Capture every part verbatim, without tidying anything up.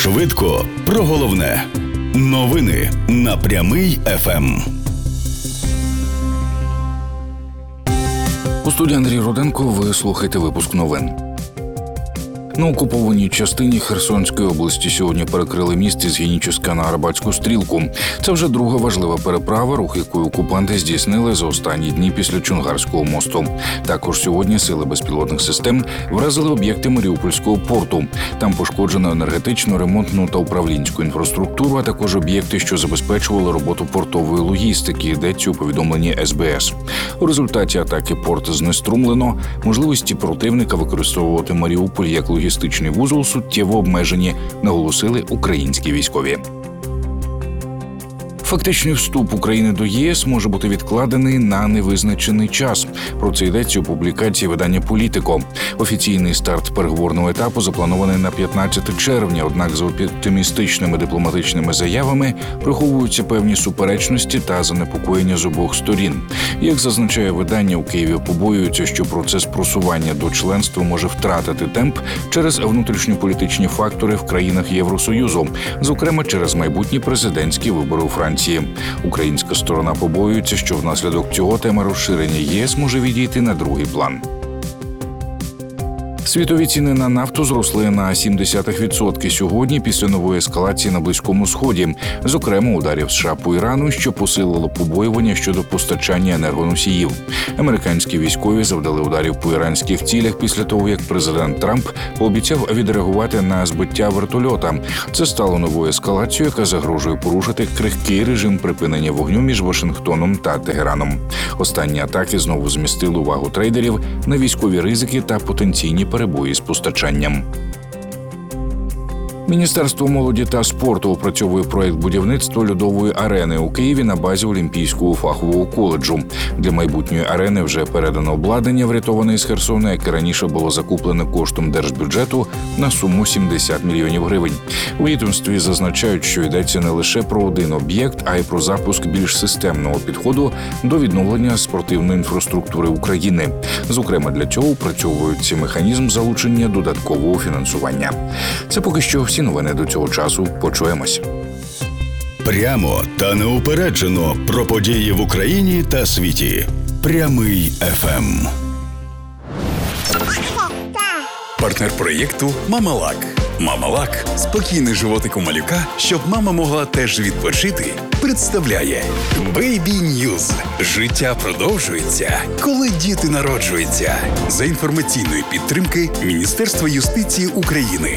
Швидко про головне. Новини на Прямий еф ем. У студії Андрій Руденко. Ви слухаєте випуск новин. На окупованій частині Херсонської області сьогодні перекрили міст із Геніческа на Арабатську стрілку. Це вже друга важлива переправа, рух якої окупанти здійснили за останні дні після Чонгарського мосту. Також сьогодні сили безпілотних систем вразили об'єкти Маріупольського порту. Там пошкоджено енергетичну, ремонтну та управлінську інфраструктуру, а також об'єкти, що забезпечували роботу портової логістики, йдеться у повідомленні ес бе ес. У результаті атаки порт знеструмлено, можливості противника використовувати Маріуполь як логістичний логістичний вузол суттєво обмежені, наголосили українські військові. Фактичний вступ України до ЄС може бути відкладений на невизначений час. Про це йдеться у публікації видання «Політико». Офіційний старт переговорного етапу запланований на п'ятнадцяте червня, однак за оптимістичними дипломатичними заявами приховуються певні суперечності та занепокоєння з обох сторін. Як зазначає видання, у Києві побоюються, що процес просування до членства може втратити темп через внутрішньополітичні фактори в країнах Євросоюзу, зокрема через майбутні президентські вибори у Франції. Українська сторона побоюється, що внаслідок цього тема розширення ЄС може відійти на другий план. Світові ціни на нафту зросли на сімдесят відсотків сьогодні після нової ескалації на Близькому Сході, зокрема ударів США по Ірану, що посилило побоювання щодо постачання енергоносіїв. Американські військові завдали ударів по іранських цілях після того, як президент Трамп пообіцяв відреагувати на збиття вертольота. Це стало новою ескалацією, яка загрожує порушити крихкий режим припинення вогню між Вашингтоном та Тегераном. Останні атаки знову змістили увагу трейдерів на військові ризики та потенційні перебої з постачанням. Міністерство молоді та спорту опрацьовує проєкт будівництва льодової арени у Києві на базі Олімпійського фахового коледжу. Для майбутньої арени вже передано обладнання, врятоване з Херсона, яке раніше було закуплене коштом держбюджету на суму сімдесят мільйонів гривень. У відомстві зазначають, що йдеться не лише про один об'єкт, а й про запуск більш системного підходу до відновлення спортивної інфраструктури України. Зокрема, для цього опрацьовується механізм залучення додаткового фінансування. Це поки що всі новини до цього часу. Почуємось. Прямо та неупереджено про події в Україні та світі. Прямий еф ем. Партнер проєкту «Мамалак». «Мамалак» – спокійний животик у малюка, щоб мама могла теж відпочити, представляє Baby News. Життя продовжується, коли діти народжуються. За інформаційної підтримки Міністерства юстиції України.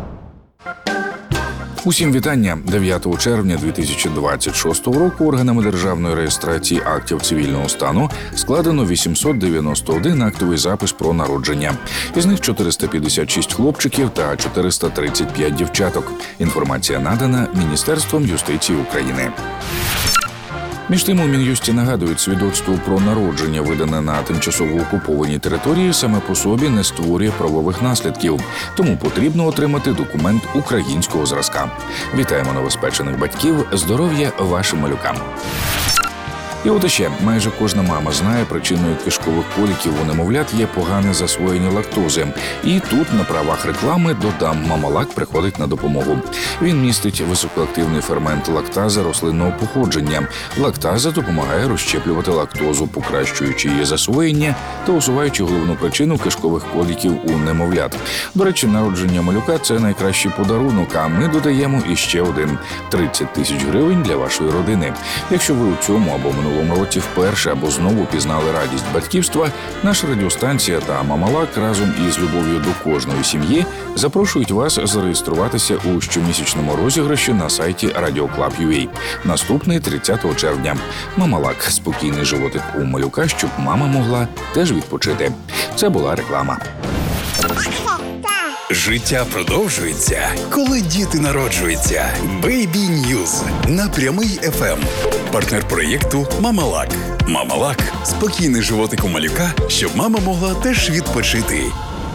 Усім вітання. дев'ятого червня дві тисячі двадцять шостого року органами державної реєстрації актів цивільного стану складено вісімсот дев'яносто один актовий запис про народження. Із них чотириста п'ятдесят шість хлопчиків та чотириста тридцять п'ять дівчаток. Інформація надана Міністерством юстиції України. Між тим, у Мін'юсті нагадують, свідоцтво про народження, видане на тимчасово окупованій території, саме по собі не створює правових наслідків. Тому потрібно отримати документ українського зразка. Вітаємо новоспечених батьків, здоров'я вашим малюкам. І от іще, майже кожна мама знає, причиною кишкових коліків у немовлят є погане засвоєння лактози. І тут на правах реклами додам, Мамалак приходить на допомогу. Він містить високоактивний фермент лактази рослинного походження. Лактаза допомагає розщеплювати лактозу, покращуючи її засвоєння та усуваючи головну причину кишкових коліків у немовлят. До речі, народження малюка – це найкращий подарунок, а ми додаємо іще один – тридцять тисяч гривень для вашої родини. Якщо ви у цьому або минулому минулому році вперше або знову пізнали радість батьківства, наша радіостанція та Мамалак разом із любов'ю до кожної сім'ї запрошують вас зареєструватися у щомісячному розіграші на сайті радіоклаб крапка ю а. Наступний тридцятого червня. Мамалак – спокійний животик у малюка, щоб мама могла теж відпочити. Це була реклама. Життя продовжується, коли діти народжуються. Baby News на Прямий еф ем. Партнер проєкту «Мамалак». «Мамалак» – спокійний животик у малюка, щоб мама могла теж відпочити.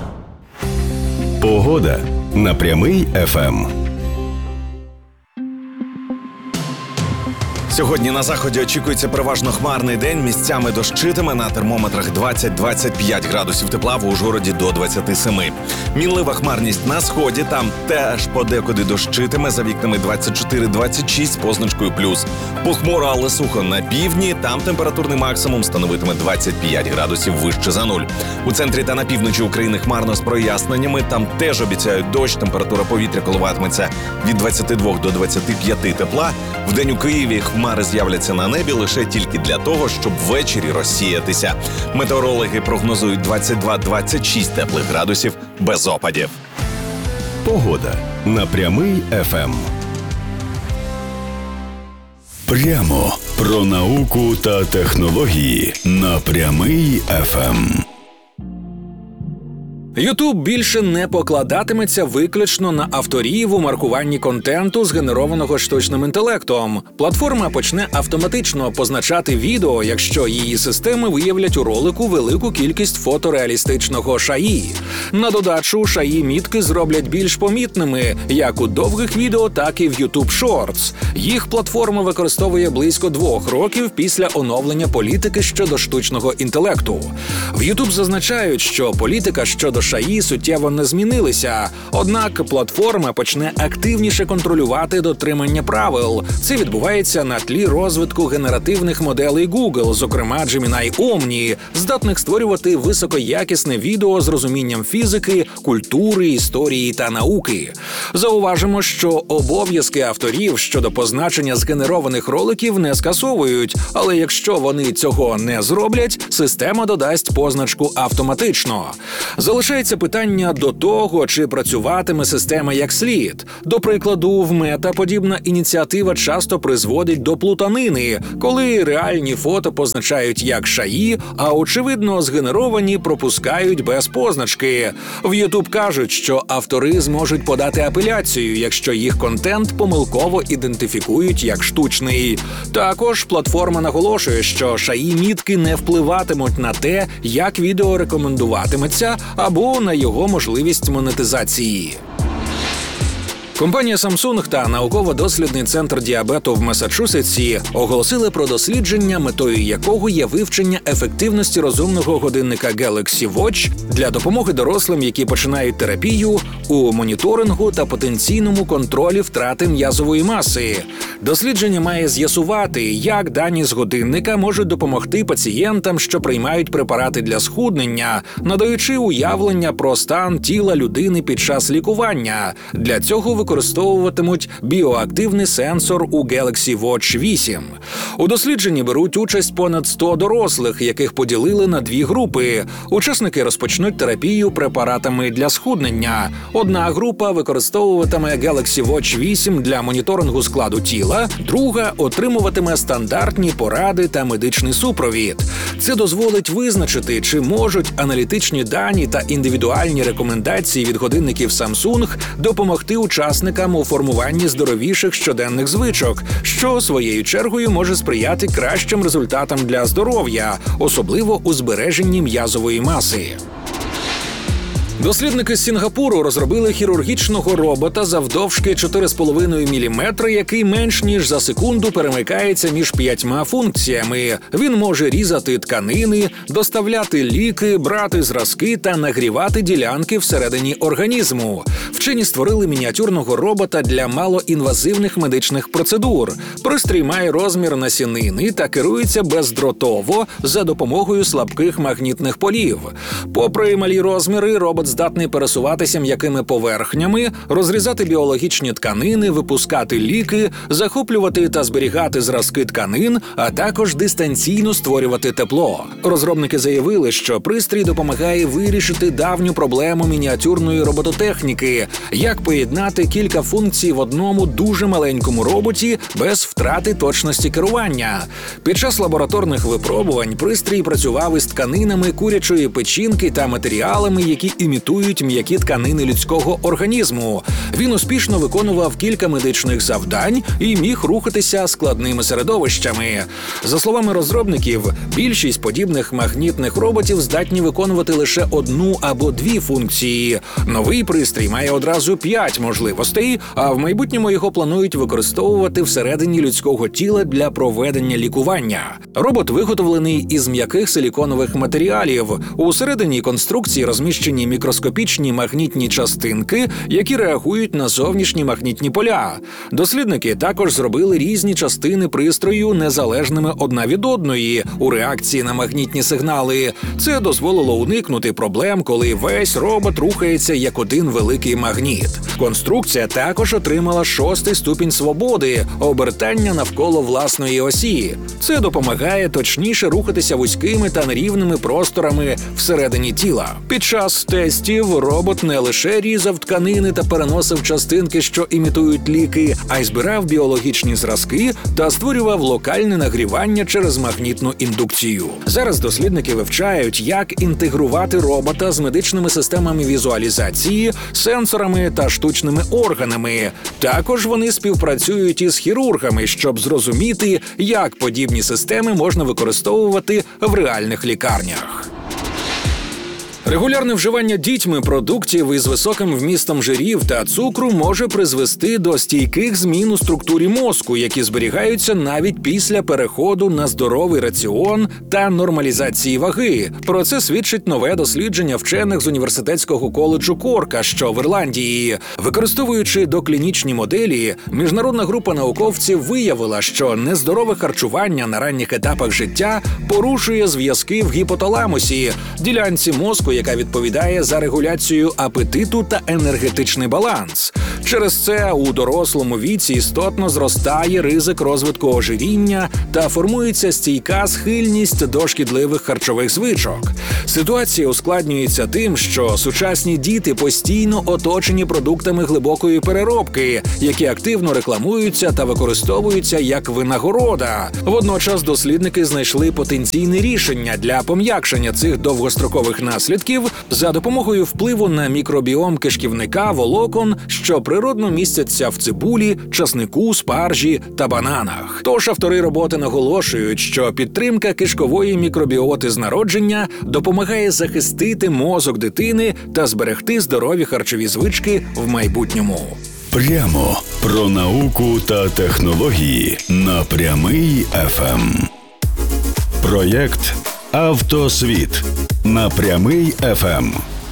Погода на Прямий еф ем. Сьогодні на заході очікується переважно хмарний день, місцями дощитиме, на термометрах двадцять-двадцять п'ять градусів тепла, в Ужгороді до двадцять сім. Мінлива хмарність на сході, там теж подекуди дощитиме, за вікнами двадцять чотири двадцять шість з позначкою плюс. Похмуро, але сухо на півдні, там температурний максимум становитиме двадцять п'ять градусів вище за нуль. У центрі та на півночі України хмарно з проясненнями, там теж обіцяють дощ, температура повітря коливатиметься від двадцяти двох до двадцяти п'яти тепла. Вдень у Києві хмари з'являться на небі лише тільки для того, щоб ввечері розсіятися. Метеорологи прогнозують двадцять два двадцять шість теплих градусів без опадів. Погода на Прямий еф ем. Прямо про науку та технології на Прямий еф ем. Ютуб більше не покладатиметься виключно на авторів у маркуванні контенту, згенерованого штучним інтелектом. Платформа почне автоматично позначати відео, якщо її системи виявлять у ролику велику кількість фотореалістичного шаї. На додачу, шаї-мітки зроблять більш помітними як у довгих відео, так і в YouTube Shorts. Їх платформа використовує близько двох років після оновлення політики щодо штучного інтелекту. В YouTube зазначають, що політика щодо шаї суттєво не змінилися, однак платформа почне активніше контролювати дотримання правил. Це відбувається на тлі розвитку генеративних моделей Google, зокрема Gemini Omni, здатних створювати високоякісне відео з розумінням фізики, культури, історії та науки. Зауважимо, що обов'язки авторів щодо позначення згенерованих роликів не скасовують, але якщо вони цього не зроблять, система додасть позначку автоматично. Залишається питання до того, чи працюватиме система як слід. До прикладу, в Мета подібна ініціатива часто призводить до плутанини, коли реальні фото позначають як шаї, а очевидно згенеровані пропускають без позначки. В YouTube кажуть, що автори зможуть подати апеляцію, якщо їх контент помилково ідентифікують як штучний. Також платформа наголошує, що шаї-мітки не впливатимуть на те, як відео рекомендуватиметься, або на його можливість монетизації. Компанія Samsung та науково-дослідний центр діабету в Масачусетсі оголосили про дослідження, метою якого є вивчення ефективності розумного годинника Galaxy Watch для допомоги дорослим, які починають терапію, у моніторингу та потенційному контролі втрати м'язової маси. Дослідження має з'ясувати, як дані з годинника можуть допомогти пацієнтам, що приймають препарати для схуднення, надаючи уявлення про стан тіла людини під час лікування. Для цього використовуватимуть біоактивний сенсор у Galaxy Watch вісім. У дослідженні беруть участь понад сто дорослих, яких поділили на дві групи. Учасники розпочнуть терапію препаратами для схуднення. Одна група використовуватиме Galaxy Watch вісім для моніторингу складу тіла, друга отримуватиме стандартні поради та медичний супровід. Це дозволить визначити, чи можуть аналітичні дані та індивідуальні рекомендації від годинників Samsung допомогти учасникам у формуванні здоровіших щоденних звичок, що своєю чергою може сприяти кращим результатам для здоров'я, особливо у збереженні м'язової маси. Дослідники з Сінгапуру розробили хірургічного робота завдовжки чотири з половиною міліметри, який менш ніж за секунду перемикається між п'ятьма функціями. Він може різати тканини, доставляти ліки, брати зразки та нагрівати ділянки всередині організму. Вчені створили мініатюрного робота для малоінвазивних медичних процедур. Пристрій має розмір насінини та керується бездротово за допомогою слабких магнітних полів. Попри малі розміри, робот здатний пересуватися м'якими поверхнями, розрізати біологічні тканини, випускати ліки, захоплювати та зберігати зразки тканин, а також дистанційно створювати тепло. Розробники заявили, що пристрій допомагає вирішити давню проблему мініатюрної робототехніки – як поєднати кілька функцій в одному дуже маленькому роботі без втрати точності керування. Під час лабораторних випробувань пристрій працював із тканинами курячої печінки та матеріалами, які імітують імітують м'які тканини людського організму. Він успішно виконував кілька медичних завдань і міг рухатися складними середовищами. За словами розробників, більшість подібних магнітних роботів здатні виконувати лише одну або дві функції. Новий пристрій має одразу п'ять можливостей, а в майбутньому його планують використовувати всередині людського тіла для проведення лікування. Робот виготовлений із м'яких силіконових матеріалів. У середині конструкції розміщені мікроскопічні магнітні частинки, які реагують на зовнішні магнітні поля. Дослідники також зробили різні частини пристрою незалежними одна від одної у реакції на магнітні сигнали. Це дозволило уникнути проблем, коли весь робот рухається як один великий магніт. Конструкція також отримала шостий ступінь свободи – обертання навколо власної осі. Це допомагає точніше рухатися вузькими та нерівними просторами всередині тіла. Під час тестів робот не лише різав тканини та переносив частинки, що імітують ліки, а й збирав біологічні зразки та створював локальне нагрівання через магнітну індукцію. Зараз дослідники вивчають, як інтегрувати робота з медичними системами візуалізації, сенсорами та штучними органами. Також вони співпрацюють із хірургами, щоб зрозуміти, як подібні системи можна використовувати в реальних лікарнях. Регулярне вживання дітьми продуктів із високим вмістом жирів та цукру може призвести до стійких змін у структурі мозку, які зберігаються навіть після переходу на здоровий раціон та нормалізації ваги. Про це свідчить нове дослідження вчених з університетського коледжу Корка, що в Ірландії. Використовуючи доклінічні моделі, міжнародна група науковців виявила, що нездорове харчування на ранніх етапах життя порушує зв'язки в гіпоталамусі, ділянці мозку, яка відповідає за регуляцію апетиту та енергетичний баланс. Через це у дорослому віці істотно зростає ризик розвитку ожиріння та формується стійка схильність до шкідливих харчових звичок. Ситуація ускладнюється тим, що сучасні діти постійно оточені продуктами глибокої переробки, які активно рекламуються та використовуються як винагорода. Водночас дослідники знайшли потенційне рішення для пом'якшення цих довгострокових наслідків за допомогою впливу на мікробіом кишківника волокон, що природно містяться в цибулі, часнику, спаржі та бананах. Тож автори роботи наголошують, що підтримка кишкової мікробіоти з народження допомагає захистити мозок дитини та зберегти здорові харчові звички в майбутньому. Прямо про науку та технології на Прямий еф ем. Проєкт «Автосвіт» на Прямий еф ем.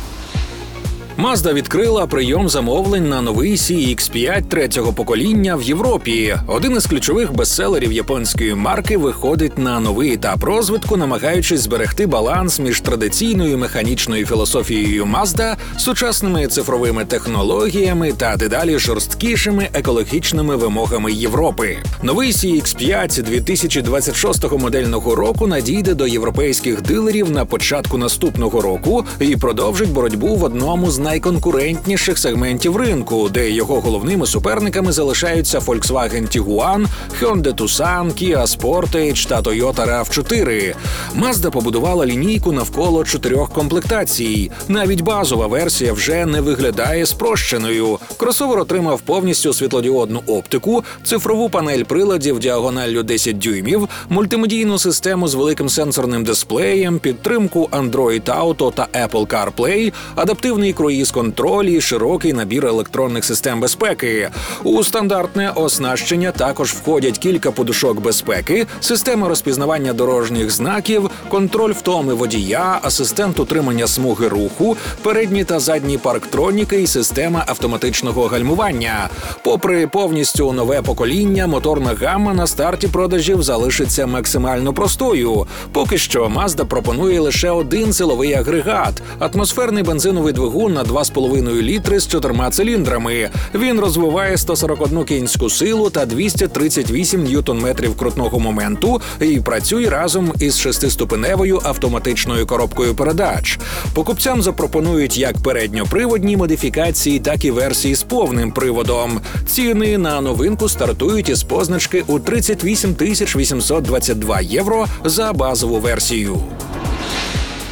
Mazda відкрила прийом замовлень на новий сі ікс п'ять третього покоління в Європі. Один із ключових бестселерів японської марки виходить на новий етап розвитку, намагаючись зберегти баланс між традиційною механічною філософією Mazda, сучасними цифровими технологіями та дедалі жорсткішими екологічними вимогами Європи. Новий сі ікс п'ять дві тисячі двадцять шостого модельного року надійде до європейських дилерів на початку наступного року і продовжить боротьбу в одному з найконкурентніших сегментів ринку, де його головними суперниками залишаються Volkswagen Tiguan, Hyundai Tucson, Kia Sportage та Toyota рав чотири. Mazda побудувала лінійку навколо чотирьох комплектацій. Навіть базова версія вже не виглядає спрощеною. Кросовер отримав повністю світлодіодну оптику, цифрову панель приладів діагоналлю десять дюймів, мультимедійну систему з великим сенсорним дисплеєм, підтримку Android Auto та Apple CarPlay, адаптивний круїз-контроль і широкий набір електронних систем безпеки. У стандартне оснащення також входять кілька подушок безпеки, система розпізнавання дорожніх знаків, контроль втоми водія, асистент утримання смуги руху, передні та задні парктроніки і система автоматичного гальмування. Попри повністю нове покоління, моторна гамма на старті продажів залишиться максимально простою. Поки що Mazda пропонує лише один силовий агрегат – атмосферний бензиновий двигун на два з половиною літри з чотирма циліндрами. Він розвиває сто сорок одну кінську силу та двісті тридцять вісім ньютон-метрів крутного моменту і працює разом із шестиступеневою автоматичною коробкою передач. Покупцям запропонують як передньоприводні модифікації, так і версії з повним приводом. Ціни на новинку стартують із позначки у тридцять вісім тисяч вісімсот двадцять два євро за базову версію.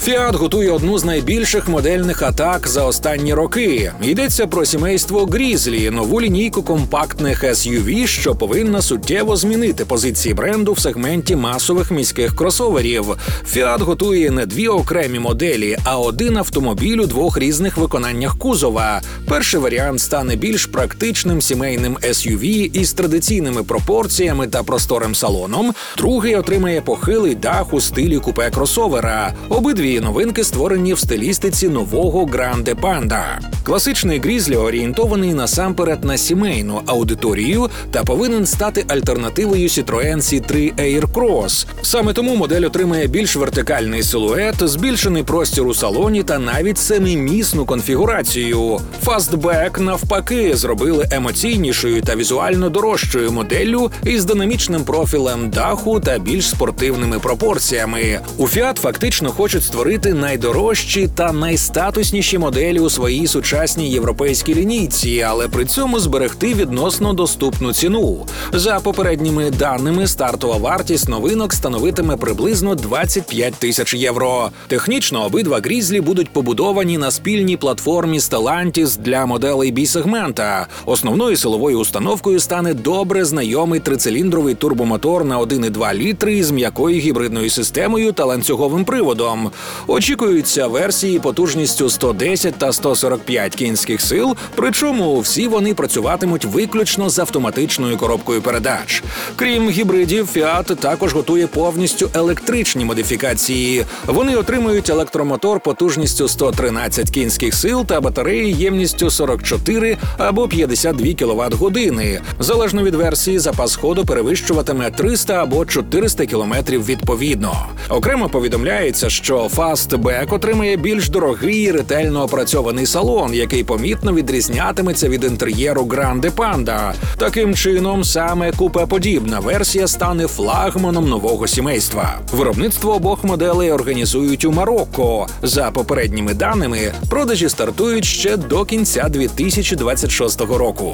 Fiat готує одну з найбільших модельних атак за останні роки. Йдеться про сімейство Grizzly – нову лінійку компактних ес ю ві, що повинна суттєво змінити позиції бренду в сегменті масових міських кросоверів. Fiat готує не дві окремі моделі, а один автомобіль у двох різних виконаннях кузова. Перший варіант стане більш практичним сімейним ес ю ві із традиційними пропорціями та просторим салоном. Другий отримає похилий дах у стилі купе-кросовера. Обидві новинки створені в стилістиці нового Grande Panda. Класичний Grizzly орієнтований насамперед на сімейну аудиторію та повинен стати альтернативою Citroen сі три Aircross. Саме тому модель отримає більш вертикальний силует, збільшений простір у салоні та навіть семимісну конфігурацію. Fastback, навпаки, зробили емоційнішою та візуально дорожчою моделлю із динамічним профілем даху та більш спортивними пропорціями. У Fiat фактично хочуть створити найдорожчі та найстатусніші моделі у своїй сучасній європейській лінійці, але при цьому зберегти відносно доступну ціну. За попередніми даними, стартова вартість новинок становитиме приблизно двадцять п'ять тисяч євро. Технічно обидва Grizzly будуть побудовані на спільній платформі Stellantis для моделей B-сегмента. Основною силовою установкою стане добре знайомий трициліндровий турбомотор на один і два літри з м'якою гібридною системою та ланцюговим приводом. Очікуються версії потужністю сто десять та сто сорок п'ять кінських сил, причому всі вони працюватимуть виключно з автоматичною коробкою передач. Крім гібридів, Fiat також готує повністю електричні модифікації. Вони отримують електромотор потужністю сто тринадцять кінських сил та батареї ємністю сорок чотири або п'ятдесят дві кіловат-години. Залежно від версії, запас ходу перевищуватиме триста або чотириста кілометрів відповідно. Окремо повідомляється, що Fastback отримає більш дорогий і ретельно опрацьований салон, який помітно відрізнятиметься від інтер'єру Grande Panda. Таким чином, саме купе-подібна версія стане флагманом нового сімейства. Виробництво обох моделей організують у Марокко. За попередніми даними, продажі стартують ще до кінця дві тисячі двадцять шостого року.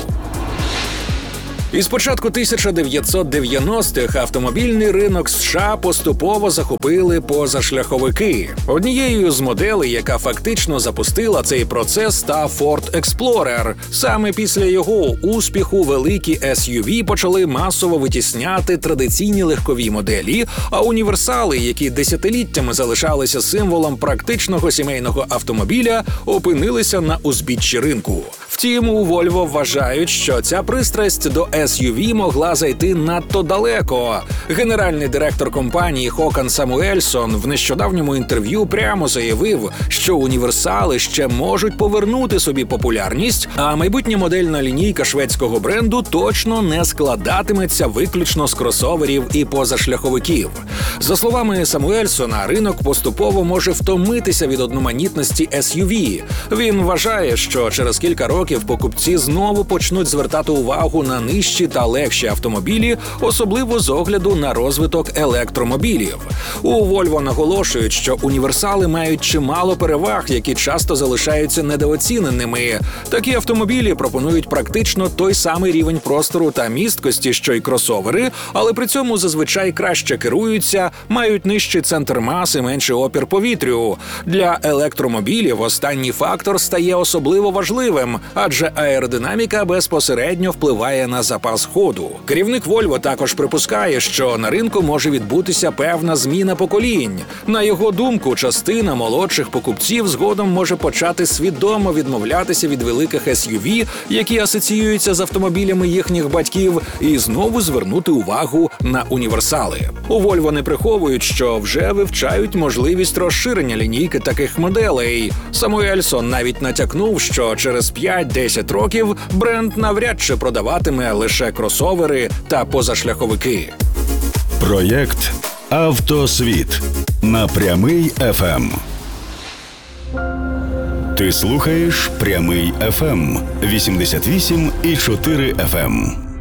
Із початку тисяча дев'ятсот дев'яностих автомобільний ринок США поступово захопили позашляховики. Однією з моделей, яка фактично запустила цей процес, став Ford Explorer. Саме після його успіху великі ес ю ві почали масово витісняти традиційні легкові моделі, а універсали, які десятиліттями залишалися символом практичного сімейного автомобіля, опинилися на узбіччі ринку. Втім, у Volvo вважають, що ця пристрасть до ес ю ві могла зайти надто далеко. Генеральний директор компанії Хокан Самуельсон в нещодавньому інтерв'ю прямо заявив, що універсали ще можуть повернути собі популярність, а майбутня модельна лінійка шведського бренду точно не складатиметься виключно з кросоверів і позашляховиків. За словами Самуельсона, ринок поступово може втомитися від одноманітності ес ю ві. Він вважає, що через кілька років покупці знову почнуть звертати увагу на нижчі та легші автомобілі, особливо з огляду на розвиток електромобілів. У Volvo наголошують, що універсали мають чимало переваг, які часто залишаються недооціненими. Такі автомобілі пропонують практично той самий рівень простору та місткості, що й кросовери, але при цьому зазвичай краще керуються, мають нижчий центр маси, менший опір повітрю. Для електромобілів останній фактор стає особливо важливим, адже аеродинаміка безпосередньо впливає на запас ходу. Керівник Volvo також припускає, що на ринку може відбутися певна зміна поколінь. На його думку, частина молодших покупців згодом може почати свідомо відмовлятися від великих ес ю ві, які асоціюються з автомобілями їхніх батьків, і знову звернути увагу на універсали. У Volvo не приховують, що вже вивчають можливість розширення лінійки таких моделей. Самуельсон навіть натякнув, що через п'ять-десять років бренд навряд чи продаватиме лише кросовери та позашляховики. Проєкт «Автосвіт» на Прямий еф ем. Ти слухаєш Прямий еф ем вісімдесят вісім і чотири еф ем.